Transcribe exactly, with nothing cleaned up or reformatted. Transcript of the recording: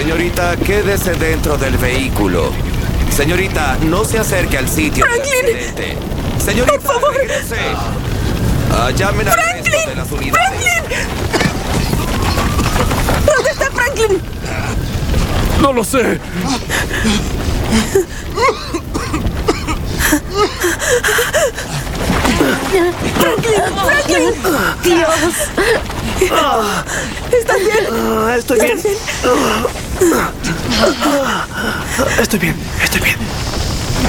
Señorita, quédese dentro del vehículo. Señorita, no se acerque al sitio del ¡Franklin! accidente. Señorita, ¡Por favor! regrese. Ah, llamen al resto ¡Franklin! de las unidades. ¡Franklin! ¿Dónde está Franklin? No lo sé. ¡Franklin! ¡Franklin! ¡Dios! ¿Estás bien? Ah, estoy bien. ¿Estás bien? Estoy bien, estoy bien.